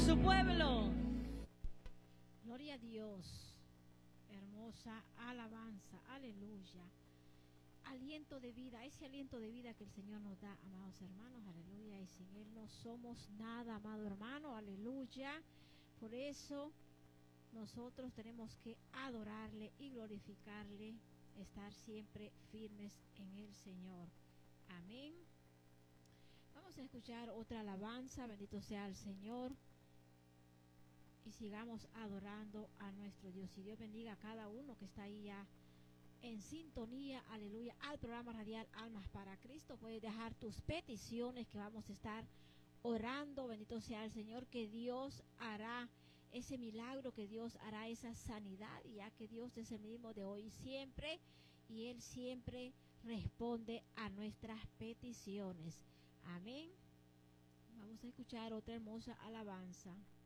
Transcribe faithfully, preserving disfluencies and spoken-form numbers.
Su pueblo. Gloria a Dios. Hermosa alabanza. Aleluya. Aliento de vida, ese aliento de vida que el Señor nos da, amados hermanos, aleluya, y sin Él no somos nada, amado hermano, aleluya. Por eso nosotros tenemos que adorarle y glorificarle, estar siempre firmes en el Señor. Amén. Vamos a escuchar otra alabanza, bendito sea el Señor, y sigamos adorando a nuestro Dios. Y Dios bendiga a cada uno que está ahí ya en sintonía, aleluya, al programa radial Almas para Cristo. Puedes dejar tus peticiones que vamos a estar orando, bendito sea el Señor, que Dios hará ese milagro, que Dios hará esa sanidad, y ya que Dios es el mismo de hoy y siempre, y Él siempre responde a nuestras peticiones. Amén. Vamos a escuchar otra hermosa alabanza.